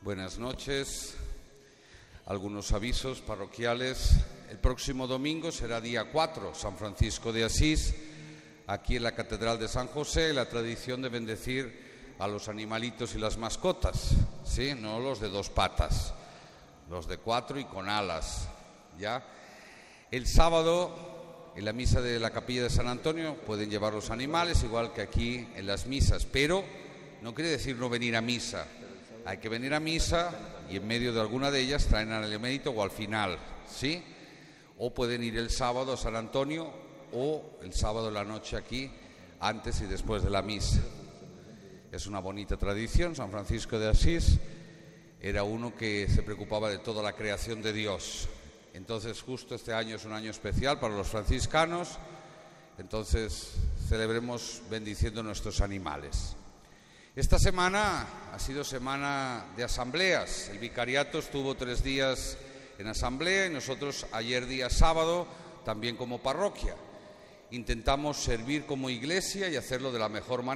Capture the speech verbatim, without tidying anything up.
Buenas noches. Algunos avisos parroquiales. El próximo domingo será día cuatro, San Francisco de Asís, aquí en la Catedral de San José, la tradición de bendecir a los animalitos y las mascotas, ¿sí? No los de dos patas, los de cuatro y con alas, ¿ya? El sábado, en la misa de la Capilla de San Antonio, pueden llevar los animales, igual que aquí en las misas, pero no quiere decir no venir a misa. Hay que venir a misa y en medio de alguna de ellas traen al emérito o al final, ¿sí? O pueden ir el sábado a San Antonio o el sábado de la noche aquí, antes y después de la misa. Es una bonita tradición. San Francisco de Asís era uno que se preocupaba de toda la creación de Dios. Entonces, justo este año es un año especial para los franciscanos, entonces celebremos bendiciendo nuestros animales. Esta semana ha sido semana de asambleas. El vicariato estuvo tres días en asamblea y nosotros ayer día sábado también como parroquia. Intentamos servir como iglesia y hacerlo de la mejor manera.